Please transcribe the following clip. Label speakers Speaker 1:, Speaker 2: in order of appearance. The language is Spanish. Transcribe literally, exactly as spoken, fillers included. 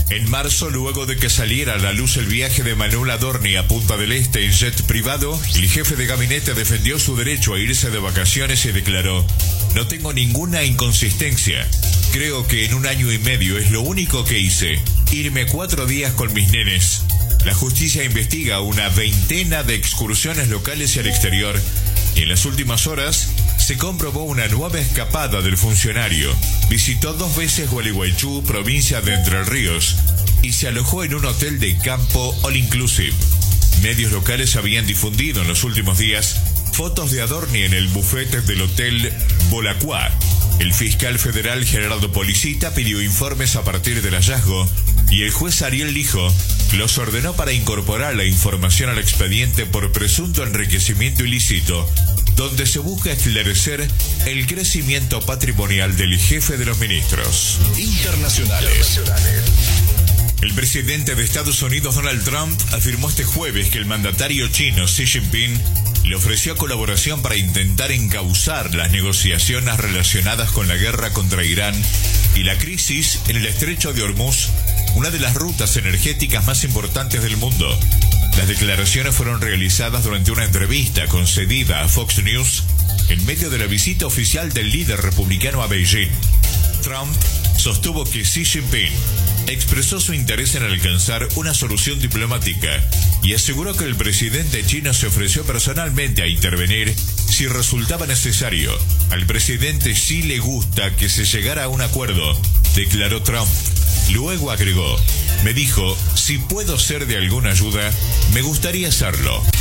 Speaker 1: En marzo, luego de que saliera a la luz el viaje de Manuel Adorni a Punta del Este en jet privado, el jefe de gabinete defendió su derecho a irse de vacaciones y declaró: "No tengo ninguna inconsistencia. Creo que en un año y medio es lo único que hice, irme cuatro días con mis nenes". La justicia investiga una veintena de excursiones locales y al exterior, y en las últimas horas se comprobó una nueva escapada del funcionario. Visitó dos veces Gualeguaychú, provincia de Entre Ríos, y se alojó en un hotel de campo all inclusive. Medios locales habían difundido en los últimos días fotos de Adorni en el buffet del hotel Bolacuá. El fiscal federal Gerardo Policita pidió informes a partir del hallazgo y el juez Ariel Lijo los ordenó para incorporar la información al expediente por presunto enriquecimiento ilícito, donde se busca esclarecer el crecimiento patrimonial del jefe de los ministros.
Speaker 2: Internacionales.
Speaker 1: El presidente de Estados Unidos, Donald Trump, afirmó este jueves que el mandatario chino Xi Jinping le ofreció colaboración para intentar encauzar las negociaciones relacionadas con la guerra contra Irán y la crisis en el estrecho de Hormuz, una de las rutas energéticas más importantes del mundo. Las declaraciones fueron realizadas durante una entrevista concedida a Fox News en medio de la visita oficial del líder republicano a Beijing. Trump sostuvo que Xi Jinping expresó su interés en alcanzar una solución diplomática y aseguró que el presidente chino se ofreció personalmente a intervenir si resultaba necesario. Al presidente Xi le gusta que se llegara a un acuerdo, declaró Trump. Luego agregó: "Me dijo, si puedo ser de alguna ayuda, me gustaría hacerlo".